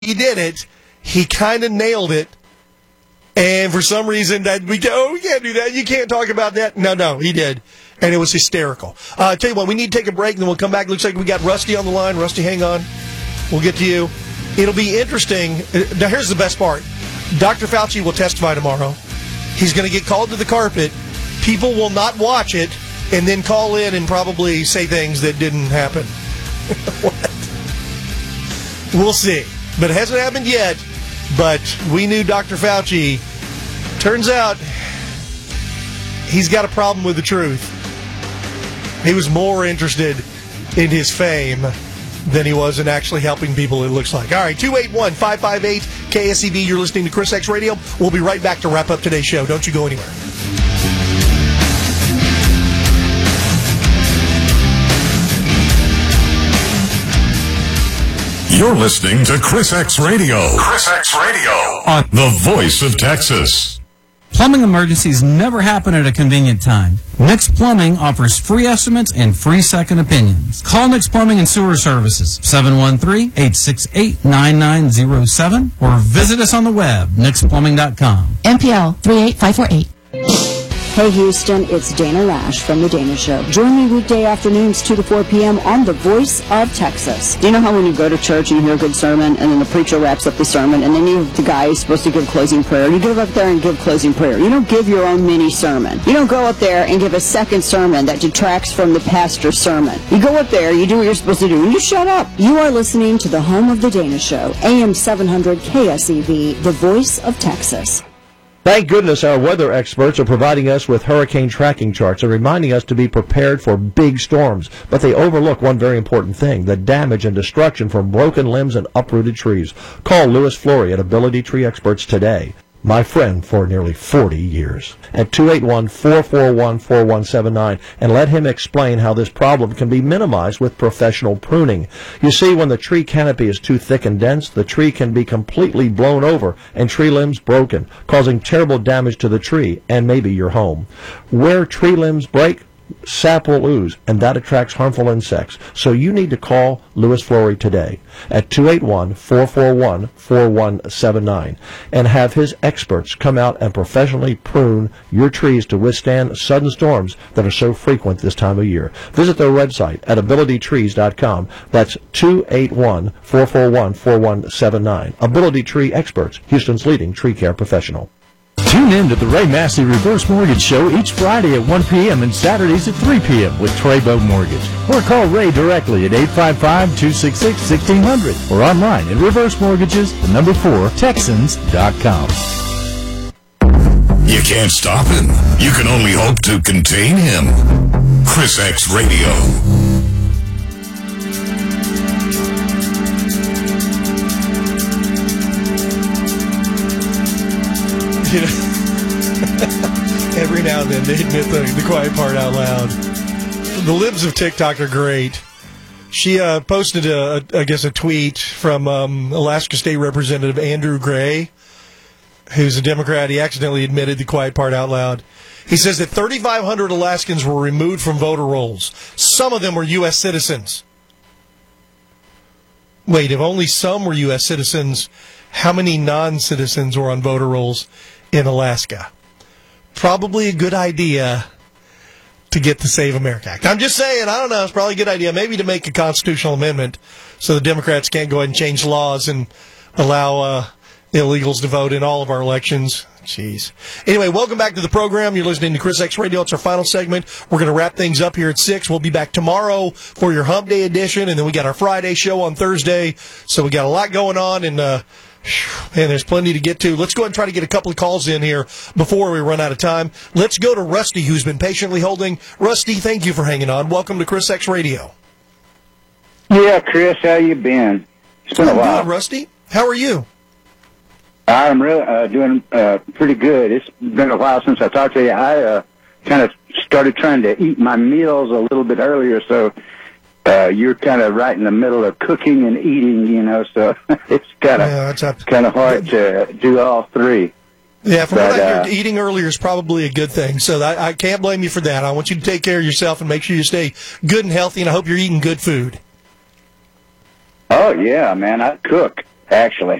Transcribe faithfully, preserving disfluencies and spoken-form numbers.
he did it, he kind of nailed it. And for some reason, that we oh, we can't do that. You can't talk about that. No, no, he did. And it was hysterical. Uh, tell you what, we need to take a break, and then we'll come back. Looks like we got Rusty on the line. Rusty, hang on. We'll get to you. It'll be interesting. Now, here's the best part. Doctor Fauci will testify tomorrow. He's going to get called to the carpet. People will not watch it and then call in and probably say things that didn't happen. What? We'll see. But it hasn't happened yet. But we knew Doctor Fauci. Turns out he's got a problem with the truth. He was more interested in his fame than he was in actually helping people, it looks like. All right, two eight one, five five eight, K S E V. You're listening to Chris X Radio. We'll be right back to wrap up today's show. Don't you go anywhere. You're listening to Chris X Radio. Chris X Radio on the Voice of Texas. Plumbing emergencies never happen at a convenient time. Nix Plumbing offers free estimates and free second opinions. Call Nix Plumbing and Sewer Services, seven one three, eight six eight, nine nine zero seven, or visit us on the web, nix plumbing dot com. M P L three eight five four eight. Hey Houston, it's Dana Lash from The Dana Show. Join me weekday afternoons two to four p.m. on The Voice of Texas. Do you know how when you go to church and you hear a good sermon and then the preacher wraps up the sermon and then you the guy is supposed to give closing prayer? You go up there and give closing prayer. You don't give your own mini sermon. You don't go up there and give a second sermon that detracts from the pastor's sermon. You go up there, you do what you're supposed to do, and you shut up. You are listening to the home of The Dana Show, A M seven hundred K S E V, The Voice of Texas. Thank goodness our weather experts are providing us with hurricane tracking charts and reminding us to be prepared for big storms. But they overlook one very important thing, the damage and destruction from broken limbs and uprooted trees. Call Louis Flory at Ability Tree Experts today. My friend for nearly forty years. At two eight one, four four one, four one seven nine, and let him explain how this problem can be minimized with professional pruning. You see, when the tree canopy is too thick and dense, the tree can be completely blown over and tree limbs broken, causing terrible damage to the tree and maybe your home. Where tree limbs break, sap will ooze, and that attracts harmful insects. So you need to call Louis Flory today at two eight one, four four one, four one seven nine and have his experts come out and professionally prune your trees to withstand sudden storms that are so frequent this time of year. Visit their website at ability trees dot com. That's two eight one, four four one, four one seven nine. Ability Tree Experts, Houston's leading tree care professional. Tune in to the Ray Massey Reverse Mortgage Show each Friday at one p.m. and Saturdays at three p.m. with Treybo Mortgage. Or call Ray directly at eight five five, two six six, one six zero zero or online at Reverse Mortgages, the number four, Texans dot com. You can't stop him. You can only hope to contain him. Chris X Radio. You know, every now and then they admit the, the quiet part out loud. The libs of TikTok are great. She uh, posted, a, a, I guess, a tweet from um, Alaska State Representative Andrew Gray, who's a Democrat. He accidentally admitted the quiet part out loud. He says that thirty-five hundred Alaskans were removed from voter rolls. Some of them were U S citizens. Wait, if only some were U S citizens, how many non-citizens were on voter rolls in Alaska? Probably a good idea to get the Save America Act. I'm just saying, I don't know, it's probably a good idea maybe to make a constitutional amendment so the Democrats can't go ahead and change laws and allow uh, illegals to vote in all of our elections. Jeez. Anyway, welcome back to the program. You're listening to Chris X Radio. It's our final segment. We're going to wrap things up here at six. We'll be back tomorrow for your Hump Day edition, and then we got our Friday show on Thursday. So we got a lot going on, and uh, man, there's plenty to get to. Let's go ahead and try to get a couple of calls in here before we run out of time. Let's go to Rusty, who's been patiently holding. Rusty, thank you for hanging on. Welcome to Chris X Radio. Yeah, Chris, how you been? It's been I'm a while. good, Rusty. How are you? I'm really uh, doing uh, pretty good. It's been a while since I talked to you. I uh, kind of started trying to eat my meals a little bit earlier, so uh, you're kind of right in the middle of cooking and eating, you know, so it's kind of yeah, kind of hard to do all three. Yeah, from but, what I hear, uh, eating earlier is probably a good thing, so I, I can't blame you for that. I want you to take care of yourself and make sure you stay good and healthy, and I hope you're eating good food. Oh, yeah, man, I cook. actually.